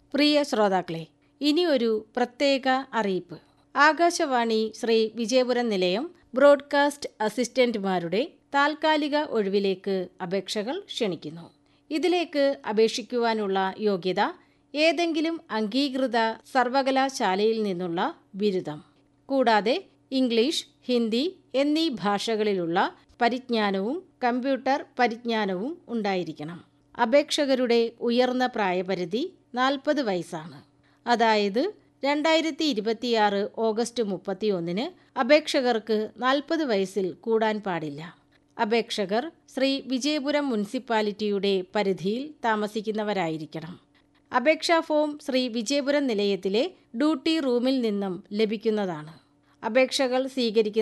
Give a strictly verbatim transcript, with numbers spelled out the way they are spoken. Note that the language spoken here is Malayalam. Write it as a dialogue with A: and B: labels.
A: പ്രിയ ശ്രോതാക്കളെ, ഇനിയൊരു പ്രത്യേക അറിയിപ്പ്. ആകാശവാണി ശ്രീ വിജയപുരം നിലയം ബ്രോഡ്കാസ്റ്റ് അസിസ്റ്റന്റുമാരുടെ താൽക്കാലിക ഒഴിവിലേക്ക് അപേക്ഷകൾ ക്ഷണിക്കുന്നു. ഇതിലേക്ക് അപേക്ഷിക്കുവാനുള്ള യോഗ്യത ഏതെങ്കിലും അംഗീകൃത സർവകലാശാലയിൽ നിന്നുള്ള ബിരുദം, കൂടാതെ ഇംഗ്ലീഷ്, ഹിന്ദി എന്നീ ഭാഷകളിലുള്ള പരിജ്ഞാനവും കമ്പ്യൂട്ടർ പരിജ്ഞാനവും ഉണ്ടായിരിക്കണം. അപേക്ഷകരുടെ ഉയർന്ന പ്രായപരിധി നാൽപ്പത് വയസ്സാണ്. അതായത് രണ്ടായിരത്തി ഇരുപത്തിയാറ് ഓഗസ്റ്റ് മുപ്പത്തി ഒന്നിന് അപേക്ഷകർക്ക് നാൽപ്പത് വയസ്സിൽ കൂടാൻ പാടില്ല. അപേക്ഷകർ ശ്രീ വിജയപുരം മുനിസിപ്പാലിറ്റിയുടെ പരിധിയിൽ താമസിക്കുന്നവരായിരിക്കണം. അപേക്ഷാ ഫോം ശ്രീ വിജയപുരം നിലയത്തിലെ ഡ്യൂട്ടി റൂമിൽ നിന്നും ലഭിക്കുന്നതാണ്. അപേക്ഷകൾ സ്വീകരിക്കുന്ന